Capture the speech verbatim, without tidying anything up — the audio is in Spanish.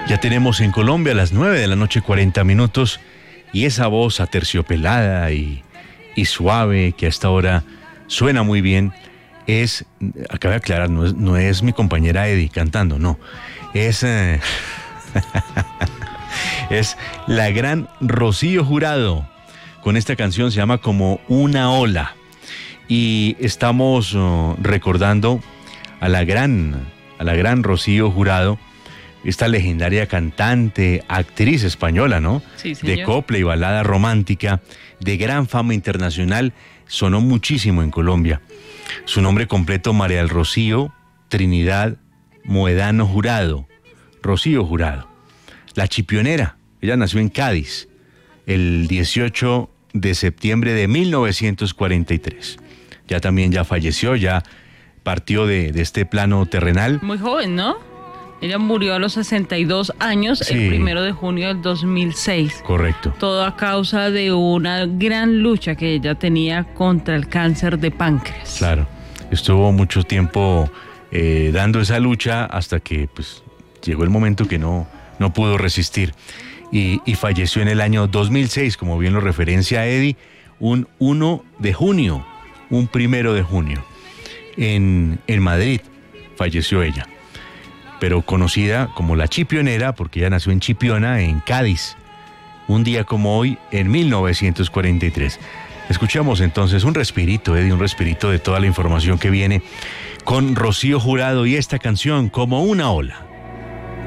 Ya tenemos en Colombia las nueve de la noche, cuarenta minutos, y esa voz aterciopelada y, y suave que hasta ahora suena muy bien es, acabo de aclarar, no es, no es mi compañera Eddie cantando, no, es, eh, es la gran Rocío Jurado. Con esta canción se llama Como una ola, y estamos uh, recordando a la gran, a la gran Rocío Jurado, esta legendaria cantante, actriz española, ¿no? Sí, señor. De copla y balada romántica, de gran fama internacional, sonó muchísimo en Colombia. Su nombre completo, María del Rocío Trinidad Moedano Jurado, Rocío Jurado. La chipionera, ella nació en Cádiz el dieciocho de septiembre de mil novecientos cuarenta y tres. Ya también ya falleció, ya partió de, de este plano terrenal. Muy joven, ¿no? Ella murió a los sesenta y dos años, sí, el primero de junio del dos mil seis. Correcto. Todo a causa de una gran lucha que ella tenía contra el cáncer de páncreas. Claro, estuvo mucho tiempo eh, dando esa lucha hasta que pues llegó el momento que no, no pudo resistir y, y falleció en el año dos mil seis, como bien lo referencia Eddie, un uno de junio, un primero de junio, en, en Madrid falleció ella, pero conocida como la Chipionera porque ella nació en Chipiona, en Cádiz, un día como hoy, en mil novecientos cuarenta y tres. Escuchamos entonces un respirito, Eddie, un respirito de toda la información que viene con Rocío Jurado y esta canción, Como una ola.